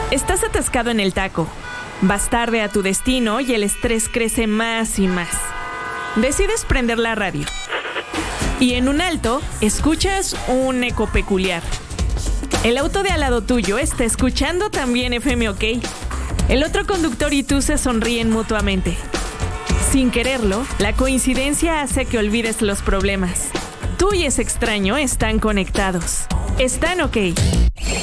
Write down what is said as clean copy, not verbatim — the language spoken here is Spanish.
Estás atascado en el taco. Vas tarde a tu destino y el estrés crece más y más. Decides prender la radio. Y en un alto, escuchas un eco peculiar. El auto de al lado tuyo está escuchando también FM OK. El otro conductor y tú se sonríen mutuamente. Sin quererlo, la coincidencia hace que olvides los problemas. Tú y ese extraño están conectados. Están OK.